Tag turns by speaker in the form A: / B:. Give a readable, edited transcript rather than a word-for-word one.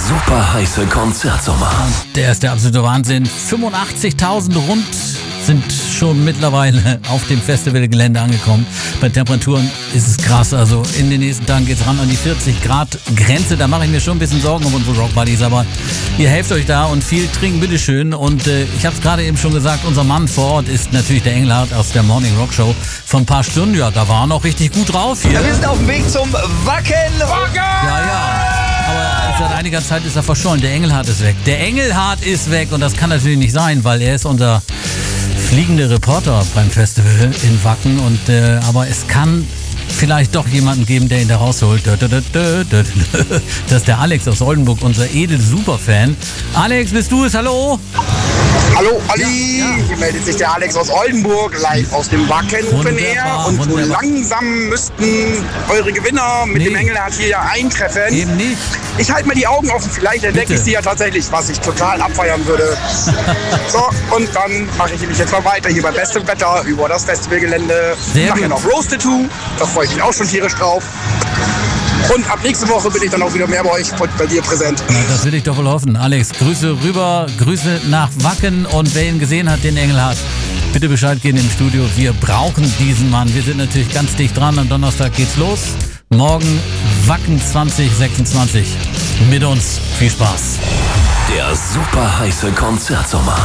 A: super heiße Konzertsommer.
B: Der ist der absolute Wahnsinn. 85.000 rund sind schon mittlerweile auf dem Festivalgelände angekommen. Bei Temperaturen ist es krass. Also in den nächsten Tagen geht es ran an die 40 Grad Grenze. Da mache ich mir schon ein bisschen Sorgen um unsere Rockbuddies. Aber ihr helft euch da und viel trinken, bitteschön. Und ich habe es gerade eben schon gesagt, unser Mann vor Ort ist natürlich der Engelhardt aus der Morning Rock Show. Vor ein paar Stunden, ja, da war er noch richtig gut drauf hier.
C: Ja, wir sind auf dem Weg zum Wacken.
B: Ja. Aber seit einiger Zeit ist er verschollen. Der Engelhardt ist weg. Der Engelhardt ist weg und das kann natürlich nicht sein, weil er ist unser fliegende Reporter beim Festival in Wacken. Und aber es kann vielleicht doch jemanden geben, der ihn da rausholt. Das ist der Alex aus Oldenburg, unser Edel-Superfan. Alex, bist du es? Hallo?
C: Hallo Olli, hier meldet sich der Alex aus Oldenburg, live aus dem Wacken Open Air. Und so langsam müssten eure Gewinner mit dem Engelhardt hier ja eintreffen.
B: Eben nicht.
C: Ich halte mal die Augen offen, vielleicht entdecke ich sie ja tatsächlich, was ich total abfeiern würde. So, und dann mache ich nämlich jetzt mal weiter hier bei bestem Wetter über das Festivalgelände. Nachher noch Roasted 2, da freue ich mich auch schon tierisch drauf. Und ab nächste Woche bin ich dann auch wieder mehr bei euch, bei dir präsent.
B: Na, das will ich doch wohl hoffen. Alex, Grüße rüber, Grüße nach Wacken. Und wer ihn gesehen hat, den Engelhardt, bitte Bescheid geben im Studio. Wir brauchen diesen Mann. Wir sind natürlich ganz dicht dran. Am Donnerstag geht's los. Morgen Wacken 2026. Mit uns. Viel Spaß.
A: Der super heiße Konzertsommer.